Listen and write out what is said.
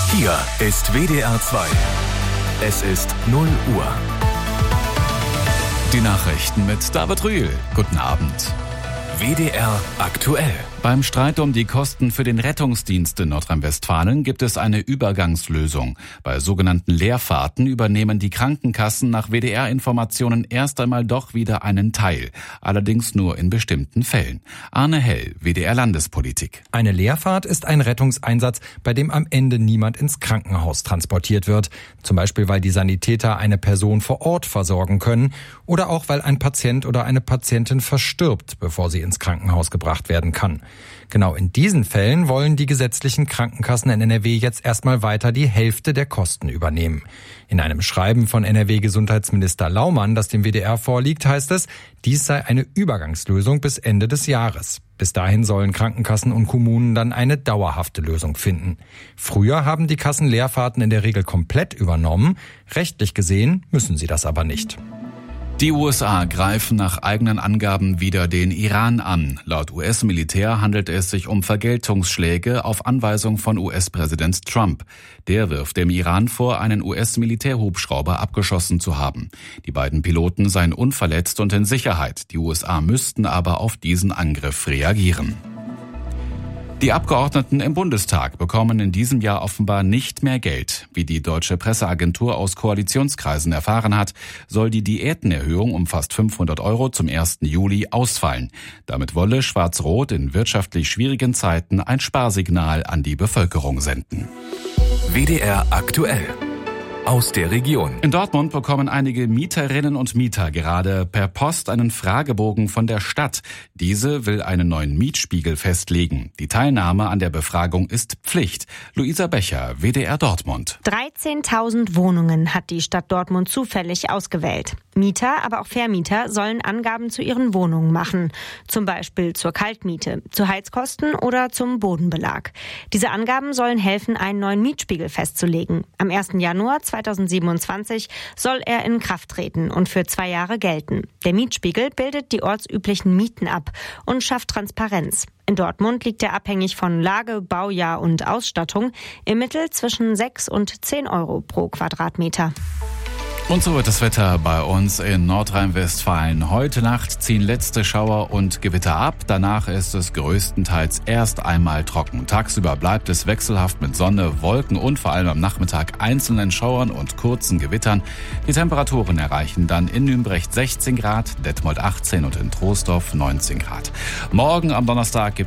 Hier ist WDR 2. Es ist 0 Uhr. Die Nachrichten mit David Rühl. Guten Abend. WDR aktuell. Beim Streit um die Kosten für den Rettungsdienst in Nordrhein-Westfalen gibt es eine Übergangslösung. Bei sogenannten Leerfahrten übernehmen die Krankenkassen nach WDR-Informationen erst einmal doch wieder einen Teil. Allerdings nur in bestimmten Fällen. Arne Hell, WDR-Landespolitik. Eine Leerfahrt ist ein Rettungseinsatz, bei dem am Ende niemand ins Krankenhaus transportiert wird. Zum Beispiel, weil die Sanitäter eine Person vor Ort versorgen können oder auch, weil ein Patient oder eine Patientin verstirbt, bevor sie ins Krankenhaus gebracht werden kann. Genau in diesen Fällen wollen die gesetzlichen Krankenkassen in NRW jetzt erstmal weiter die Hälfte der Kosten übernehmen. In einem Schreiben von NRW-Gesundheitsminister Laumann, das dem WDR vorliegt, heißt es, dies sei eine Übergangslösung bis Ende des Jahres. Bis dahin sollen Krankenkassen und Kommunen dann eine dauerhafte Lösung finden. Früher haben die Kassen Leerfahrten in der Regel komplett übernommen. Rechtlich gesehen müssen sie das aber nicht. Die USA greifen nach eigenen Angaben wieder den Iran an. Laut US-Militär handelt es sich um Vergeltungsschläge auf Anweisung von US-Präsident Trump. Der wirft dem Iran vor, einen US-Militärhubschrauber abgeschossen zu haben. Die beiden Piloten seien unverletzt und in Sicherheit. Die USA müssten aber auf diesen Angriff reagieren. Die Abgeordneten im Bundestag bekommen in diesem Jahr offenbar nicht mehr Geld. Wie die Deutsche Presseagentur aus Koalitionskreisen erfahren hat, soll die Diätenerhöhung um fast 500 € zum 1. Juli ausfallen. Damit wolle Schwarz-Rot in wirtschaftlich schwierigen Zeiten ein Sparsignal an die Bevölkerung senden. WDR aktuell. Aus der Region. In Dortmund bekommen einige Mieterinnen und Mieter gerade per Post einen Fragebogen von der Stadt. Diese will einen neuen Mietspiegel festlegen. Die Teilnahme an der Befragung ist Pflicht. Luisa Becher, WDR Dortmund. 13.000 Wohnungen hat die Stadt Dortmund zufällig ausgewählt. Mieter, aber auch Vermieter sollen Angaben zu ihren Wohnungen machen. Zum Beispiel zur Kaltmiete, zu Heizkosten oder zum Bodenbelag. Diese Angaben sollen helfen, einen neuen Mietspiegel festzulegen. Am 1. Januar 2027 soll er in Kraft treten und für 2 Jahre gelten. Der Mietspiegel bildet die ortsüblichen Mieten ab und schafft Transparenz. In Dortmund liegt er abhängig von Lage, Baujahr und Ausstattung im Mittel zwischen 6 und 10 € pro Quadratmeter. Und so wird das Wetter bei uns in Nordrhein-Westfalen. Heute Nacht ziehen letzte Schauer und Gewitter ab. Danach ist es größtenteils erst einmal trocken. Tagsüber bleibt es wechselhaft mit Sonne, Wolken und vor allem am Nachmittag einzelnen Schauern und kurzen Gewittern. Die Temperaturen erreichen dann in Nürnberg 16 Grad, Detmold 18 und in Troisdorf 19 Grad. Morgen am Donnerstag gibt